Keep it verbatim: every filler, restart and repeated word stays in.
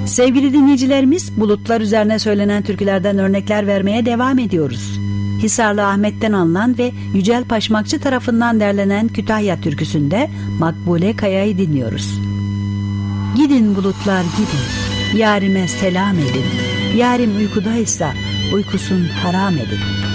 Sevgili dinleyicilerimiz, bulutlar üzerine söylenen türkülerden örnekler vermeye devam ediyoruz. Hisarlı Ahmet'ten alınan ve Yücel Paşmakçı tarafından derlenen Kütahya türküsünde Makbule Kaya'yı dinliyoruz. Gidin bulutlar gidin, yarime selam edin. Yarim uykudaysa uykusun haram edin.